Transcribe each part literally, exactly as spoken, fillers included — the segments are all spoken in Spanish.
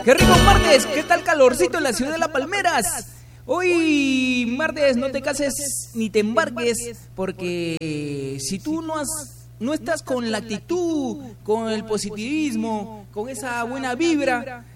¡Qué rico martes! ¿Qué tal calorcito en la ciudad de Las Palmeras? Hoy martes no te cases ni te embarques, porque si tú no has, no estás con la actitud, con el positivismo, con esa buena vibra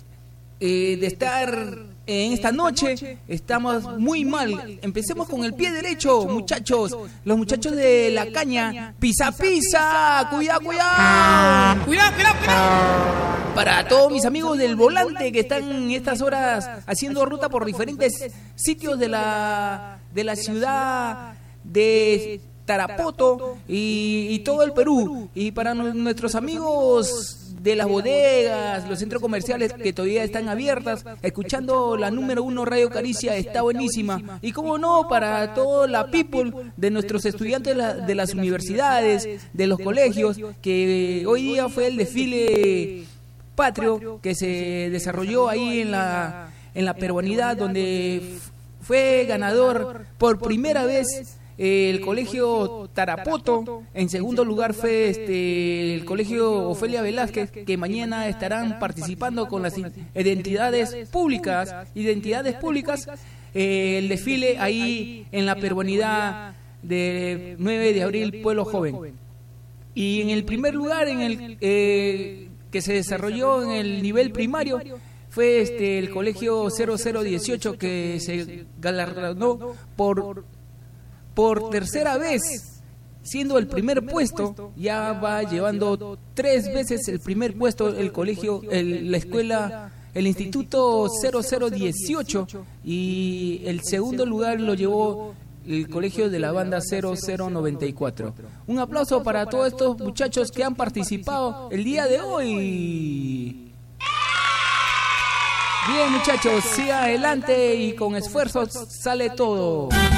eh, de estar en esta noche, estamos muy mal. Empecemos con el pie derecho, muchachos. Los muchachos de La Caña, pisa pisa, cuidado, cuidado. Cuidado, cuidado, cuidado. Para todos mis amigos del volante que están en estas horas haciendo ruta por diferentes sitios de la, de la ciudad de Tarapoto y, y todo el Perú. Y para nuestros amigos de las bodegas, los centros comerciales que todavía están abiertas, escuchando la número uno Radio Caricia, está buenísima. Y cómo no, para toda la people de nuestros estudiantes de, la, de las universidades, de los colegios, que hoy día fue el desfile patrio que se desarrolló ahí en la, en la peruanidad, donde fue ganador por primera vez el colegio Tarapoto. En segundo lugar fue este el colegio Ofelia Velázquez, que mañana estarán participando con las identidades públicas, identidades públicas, eh, el desfile ahí en la peruanidad de nueve de abril, Pueblo Joven. Y en el primer lugar, en el eh, que se desarrolló en el nivel primario, fue este el colegio cero cero dieciocho, que se galardonó por por tercera vez, siendo el primer puesto. Ya va llevando tres veces el primer puesto el colegio, el, la escuela, el instituto cero cero dieciocho, y el segundo lugar lo llevó el colegio de la banda cero cero noventa y cuatro. Un aplauso para todos estos muchachos que han participado el día de hoy. Bien, muchachos, sigan adelante y con esfuerzos sale todo.